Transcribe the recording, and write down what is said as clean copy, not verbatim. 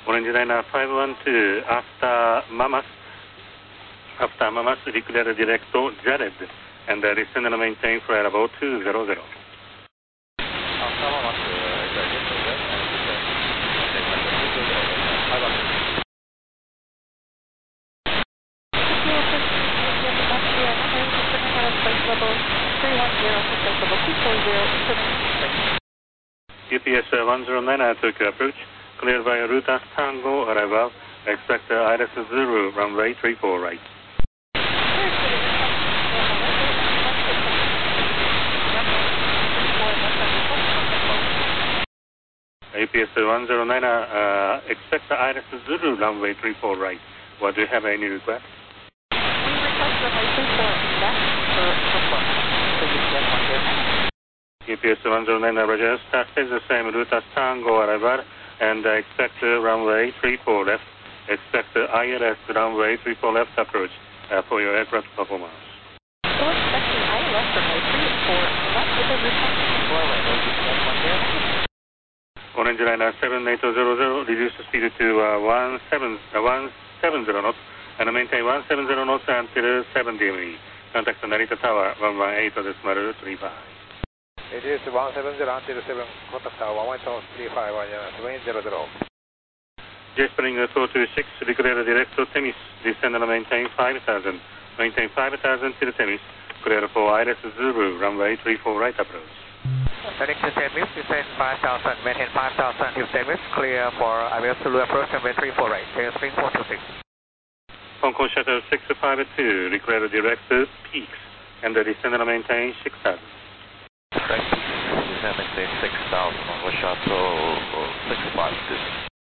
Orange Liner 512 after Mamas, declare direct to Jared, and descend and maintain flight about 200. UPS 109 Tokyo approach, cleared by Ruta Tango arrival, expect Iris Zulu, runway 34 right. UPS 109, expect Iris Zulu, runway 34 right. What, do you have any request? We request runway 34 left for UPS 109, Roger, stays the same route as Tango arrival, and expect runway 34 left. Expect ILS runway 34 left approach for your aircraft performance. So expect the ILS runway 34 left with a route Orange Liner 7800, reduce the speed to 170 knots, and maintain 170 knots until 7 DME. Contact Narita Tower 118.35. It is 170 until 7, contact tower 118.35, 700. J-Spring 426, declare direct to Temis, descend and maintain 5,000. Maintain 5,000 till Temis, clear for Iris Zulu, runway 34 right approach. Heading to Temis, descend 5,000, maintain 5,000 till Temis, clear for Iris Zulu approach, runway 34 right, J-Spring 426. Hong Kong Shuttle 652, declare direct to Peaks, and descend and maintain 6,000. Descend maintain 6,000 on the shuttle 652.